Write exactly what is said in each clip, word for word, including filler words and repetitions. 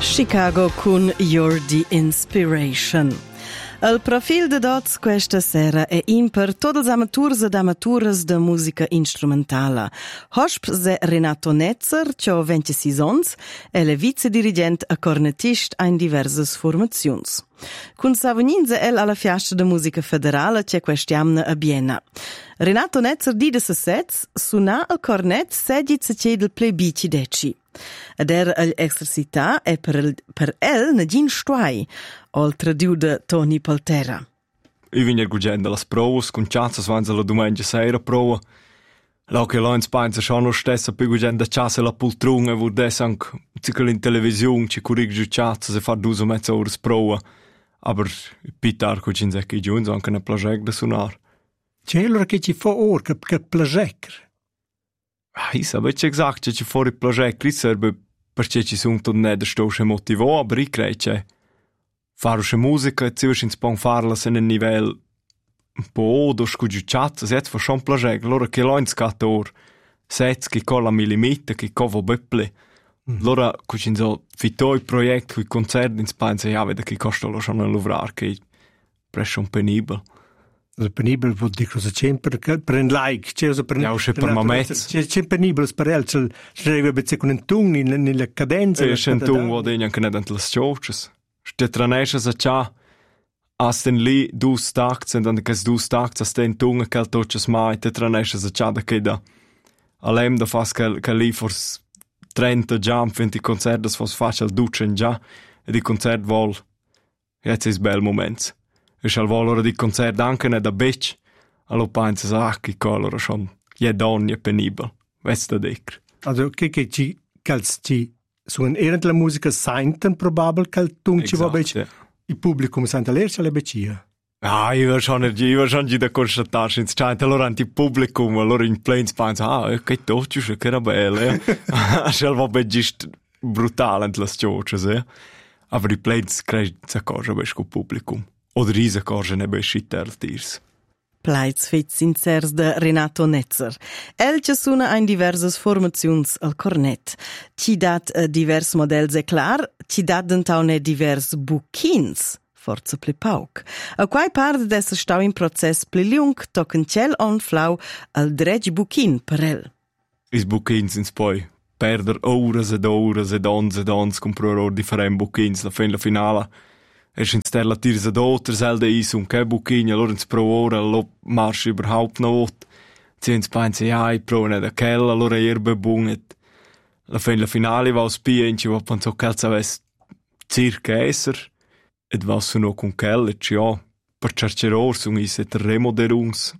Chicago con You're the Inspiration. Il profil de Dots questa sera è in per tutti gli amatori ed amaturas de musica instrumentala. Hosp è Renato Netzer, che ha ventisei anni, e è vicedirigente e cornettista in diverse formazioni. Con Savoninze è alla Fiesta de Musica Federale che quest'anno a Vienna. Renato Netzer di de sessets, suona il cornet sedi se chiede il plebici deci. Ed era l'esercità e per, per el Nadine Stuai, oltre di de Tony Poltera. Io vengo guardando le prove, con chance vanno la domenica sera prova. Lau che l'ho in Spagna sono lo stesso, poi guardando chance la poltrona, e vuol dire anche in televisione, ci corregge chance, se fa due o mezza ore prova. Aber pitar con ci che giunge anche un progetto da suonare. C'è allora che ci fa ora, che, che progetto? Ah, io so, c'è esatto, che ci fa il progetto, serve perché ci sono tutti ne da stoce motivò, aber io credo che fare musica, se vi si può farla a un livello un po' da scugiucciazza, se fa schon un progetto, allora che l'ho in scatore, se che con la millimeter, che con la bepple, allora ci sono fitto i progetti, i concerti in Spagna, se ja, vede che costano schon a lavorare, che è presso penibile. È penibile vuol dire cosa c'è per, per un like, c'è per ja, c'è per momenti. C'è, c'è penibile per el, c'è deve essere con un ton nella cadenza. C'è un ton vuol dire anche non le sciocce. C'è tranesce se c'ha a sten lì due stacks, e dan che due stacks a sten ton che il tocce mai, te tranesce se c'ha da che da allem da fas che che lì forse trenta jump venti concerti fos facile ducen già e di concert vol. Jetzt ist bel moment. Ich al volore di concert anche ne da bec. Allo pensa ah che colore schon je don je penibel. Vesta decr. Also che che ci calci su un erant la musica senten probabel che tung ci va bec. Ja. Il pubblico sente lercia le becia. Ah, io war schon io war schon da constatare ins chat allora anti pubblico allora in plains pensa ah che tocci che era belle. Schel va begist brutal ent las choches, eh. Aber die plains crei sa cosa bes co publicum. Oder diese cosa ne bes tirs. Plaiz fet sincers de Renato Netzer. El che suona in diverses formazions al cornet. Ci dat uh, divers models e clar, ci dat dentaune divers buchins. Forza ple pauc. A quai part d'esser stau in process ple lung, tocken ciel on flau al dregi buchin per el. Is buchins ins poi. Perder ores ed ores ed ons ed ons comprare differenti buchins. La fin la finale. Es in stella tirs ed otter selde is un che buchin, allora ins pro ora lo marsch überhaupt noch ot. Zins pensa ja, i pro ne da kell, allora erbe bunget. La fin la finale va spia in ci va penso che saves circa esser. Ed was su no con kell, et ja, per cerceror sun is et remoderungs.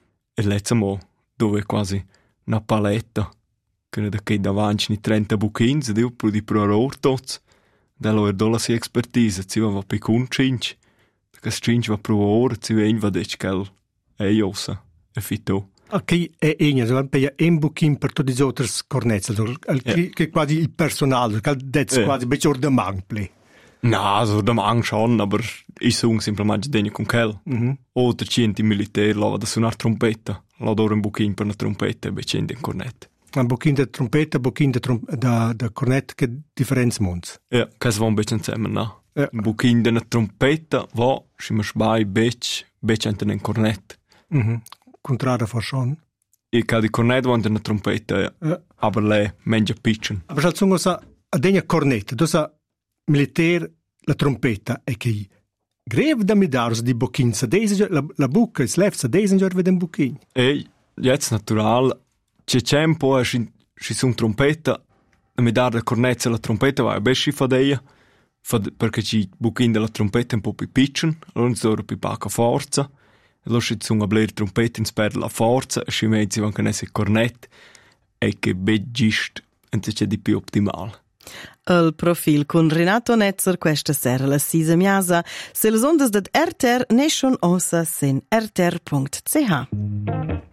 E letzte mo, dove quasi una paletta. Che ne da che davanti ni trenta buchins, ed io pro di pro ror tots. Da lo er dola si expertise, si va per kun cinci. Da che cinci va pro ora, si va in va dec kell. E iosa, e fito. Ok, è egna, so per un buchin per tutti gli altri cornetti, yeah. Che quasi il personale, che det yeah. Quasi becor de mangle. Na, also da mang schon, aber ich sung simplemente degno con kell. Mm-hmm. Oder centi militare, lava da suonar trompetta. La dore un buchin per una trompetta e becende in cornet. Un buchin de trompetta, buchin de, trom- da, da cornet, che differenza mons? Ja, che si va un becce insieme, no? Ja. Un buchin de una trompetta va, si mi sbai bec, bec ente in cornet. Mhm. Contrario for schon. E che di cornet va ente una trompetta, ja. Ja. Aber le mengia pitchen. Aber schalt sungo sa, a degna cornet, do sa militare la trompetta e che greve da midars di buchin sa desen, la, la bucca, is left sa desen giorno veden buchin. E, jetzt natural, c'è tempo e ci sono trompetta e mi dà la cornezza la trompetta va a besci fa deia perché ci buchin della trompetta un po' più piccin allora non so più poca forza e allora ci sono a bler trompetta in sper la forza e ci mezzi anche nesse cornet e che begist e c'è di più ottimale. Il profil con Renato Netzer questa sera la sisa miasa se le ondas dat R T R ne schon ossa sen r t r punct c h.